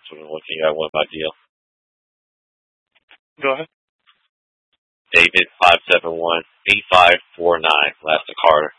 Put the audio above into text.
So we're looking at one by deal. Go ahead. David 571-8549, last to Carter.